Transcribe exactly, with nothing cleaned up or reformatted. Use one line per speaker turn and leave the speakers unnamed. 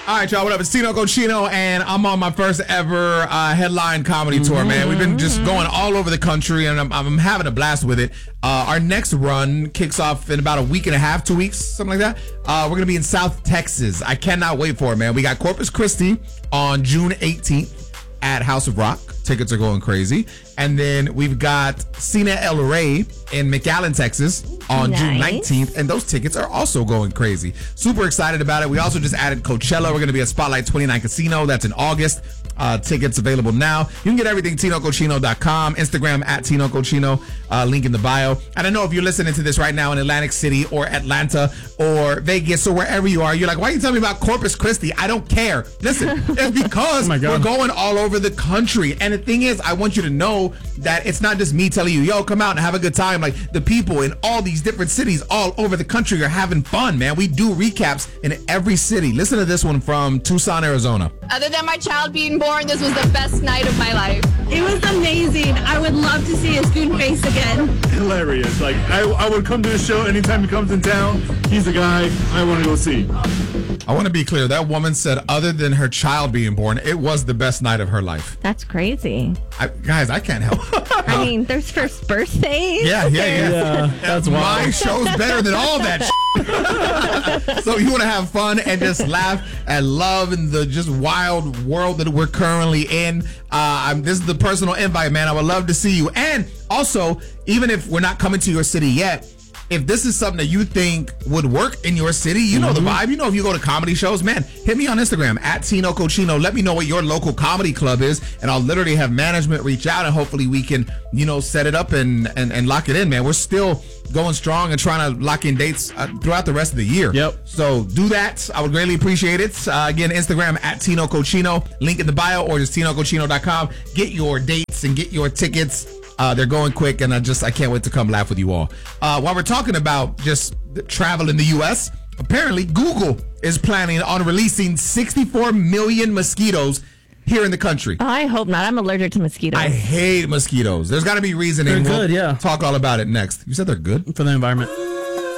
All right, y'all. What up? It's Tino Cochino, and I'm on my first ever uh, headline comedy tour, man. We've been just going all over the country, and I'm, I'm having a blast with it. Uh, our next run kicks off in about a week and a half, two weeks, something like that. Uh, we're going to be in South Texas. I cannot wait for it, man. We got Corpus Christi on June eighteenth at House of Rock. Tickets are going crazy. And then we've got Cena El Rey in McAllen, Texas on
Nice.
June nineteenth. And those tickets are also going crazy. Super excited about it. We also just added Coachella. We're going to be at Spotlight twenty-nine Casino. That's in August. Uh, tickets available now. You can get everything Tino Cochino dot com, Instagram at Tino Cochino, uh, link in the bio. And I know if you're listening to this right now in Atlantic City or Atlanta or Vegas or wherever you are, you're like, why are you telling me about Corpus Christi? I don't care. Listen, it's because
Oh my God.
we're going all over the country. And the thing is, I want you to know that it's not just me telling you, yo, come out and have a good time. Like, the people in all these different cities all over the country are having fun, man. We do recaps in every city. Listen to this one from Tucson, Arizona.
Other than my child being born, this was the best night of my life.
It was amazing. I would love to see his goon face again.
Hilarious. Like, I, I would come to the show anytime he comes in town. He's the guy I want to go see.
I want to be clear. That woman said, other than her child being born, it was the best night of her life.
That's crazy.
I, guys, I can't help it.
I mean, there's first birthdays.
Yeah, yeah, yeah.
Yeah, that's
My
wild.
show's better than all that shit. So you want to have fun and just laugh and love in the just wild world that we're currently in. Uh, I'm, this is the personal invite, man. I would love to see you. And also, even if we're not coming to your city yet, if this is something that you think would work in your city, you know the vibe. You know, if you go to comedy shows, man, hit me on Instagram at Tino Cochino. Let me know what your local comedy club is, and I'll literally have management reach out, and hopefully we can, you know, set it up and, and, and lock it in, man. We're still going strong and trying to lock in dates uh, throughout the rest of the year.
Yep.
So do that. I would greatly appreciate it. Uh, again, Instagram at Tino Cochino. Link in the bio, or just Tino Cochino dot com. Get your dates and get your tickets. Uh, they're going quick, and I just I can't wait to come laugh with you all. Uh, while we're talking about just the travel in the U S, apparently Google is planning on releasing sixty-four million mosquitoes here in the country.
I hope not. I'm allergic to mosquitoes.
I hate mosquitoes. There's got to be reasoning.
They're good,
We'll
yeah.
talk all about it next. You said they're good?
For the environment.